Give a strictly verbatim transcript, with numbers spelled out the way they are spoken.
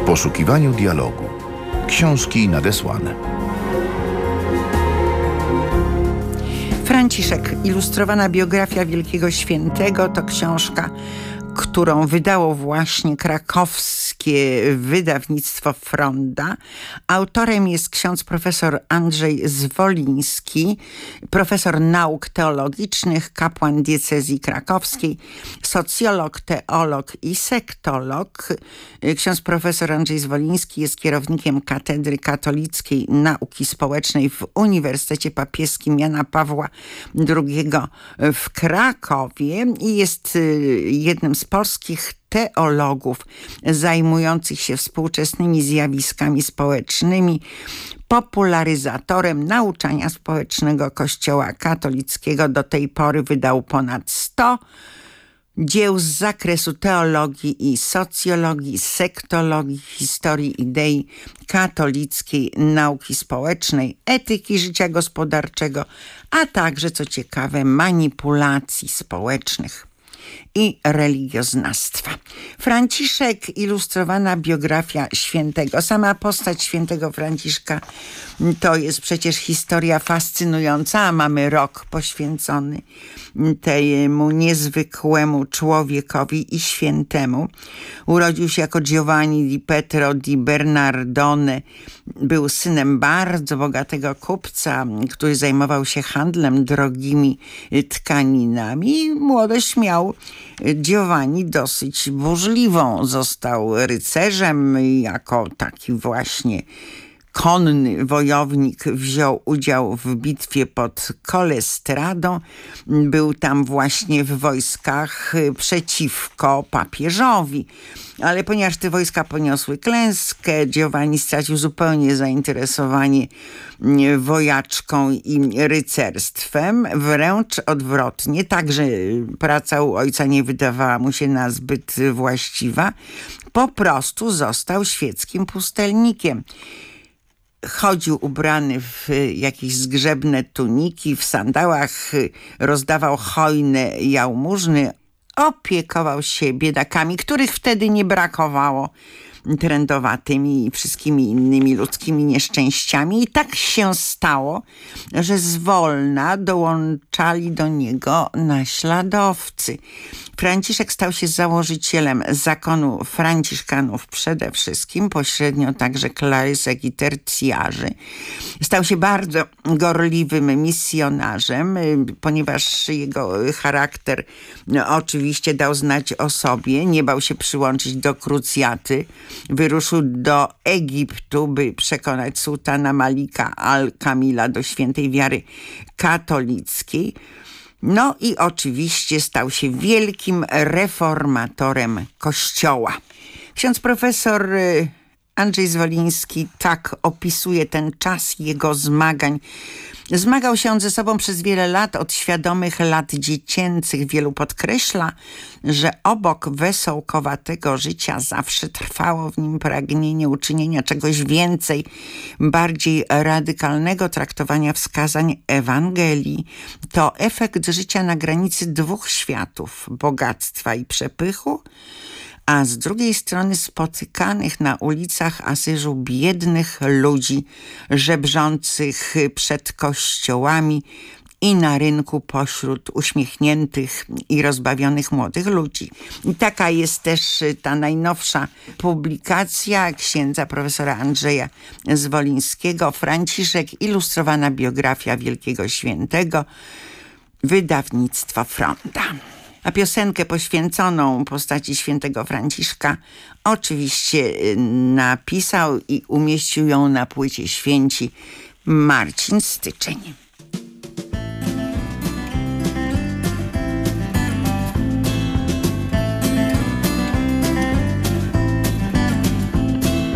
poszukiwaniu dialogu. Książki nadesłane. Franciszek. Ilustrowana biografia Wielkiego Świętego to książka, którą wydało właśnie krakowskie wydawnictwo Fronda. Autorem jest ksiądz profesor Andrzej Zwoliński, profesor nauk teologicznych, kapłan diecezji krakowskiej, socjolog, teolog i sektolog. Ksiądz profesor Andrzej Zwoliński jest kierownikiem Katedry Katolickiej Nauki Społecznej w Uniwersytecie Papieskim Jana Pawła drugiego w Krakowie i jest jednym z polskich teologów zajmujących się współczesnymi zjawiskami społecznymi, popularyzatorem nauczania społecznego Kościoła katolickiego. Do tej pory wydał ponad sto dzieł z zakresu teologii i socjologii, sektologii, historii idei katolickiej, nauki społecznej, etyki życia gospodarczego, a także, co ciekawe, manipulacji społecznych i religioznawstwa. Franciszek. Ilustrowana biografia świętego. Sama postać świętego Franciszka to jest przecież historia fascynująca, a mamy rok poświęcony temu niezwykłemu człowiekowi i świętemu. Urodził się jako Giovanni di Petro di Bernardone. Był synem bardzo bogatego kupca, który zajmował się handlem drogimi tkaninami. Młodość miał Giovanni dosyć burzliwą. Został rycerzem i jako taki właśnie konny wojownik wziął udział w bitwie pod Kolestradą. Był tam właśnie w wojskach przeciwko papieżowi. Ale ponieważ te wojska poniosły klęskę, Giovanni stracił zupełnie zainteresowanie wojaczką i rycerstwem. Wręcz odwrotnie. Także praca u ojca nie wydawała mu się nazbyt właściwa. Po prostu został świeckim pustelnikiem. Chodził ubrany w jakieś zgrzebne tuniki, w sandałach, rozdawał hojne jałmużny, opiekował się biedakami, których wtedy nie brakowało, trędowatymi i wszystkimi innymi ludzkimi nieszczęściami. I tak się stało, że zwolna dołączali do niego naśladowcy. Franciszek stał się założycielem zakonu franciszkanów przede wszystkim, pośrednio także klarysek i tercjarzy. Stał się bardzo gorliwym misjonarzem, ponieważ jego charakter no, oczywiście dał znać o sobie. Nie bał się przyłączyć do krucjaty. Wyruszył do Egiptu, by przekonać sułtana Malika al-Kamila do świętej wiary katolickiej. No i oczywiście stał się wielkim reformatorem Kościoła. Ksiądz profesor Andrzej Zwoliński tak opisuje ten czas jego zmagań. Zmagał się on ze sobą przez wiele lat, od świadomych lat dziecięcych. Wielu podkreśla, że obok wesołkowatego życia zawsze trwało w nim pragnienie uczynienia czegoś więcej, bardziej radykalnego traktowania wskazań Ewangelii. To efekt życia na granicy dwóch światów, bogactwa i przepychu, a z drugiej strony spotykanych na ulicach Asyżu biednych ludzi, żebrzących przed kościołami i na rynku pośród uśmiechniętych i rozbawionych młodych ludzi. I taka jest też ta najnowsza publikacja księdza profesora Andrzeja Zwolińskiego, Franciszek. Ilustrowana biografia Wielkiego Świętego, wydawnictwo Fronda. A piosenkę poświęconą postaci świętego Franciszka oczywiście napisał i umieścił ją na płycie Święci Marcin Styczeń.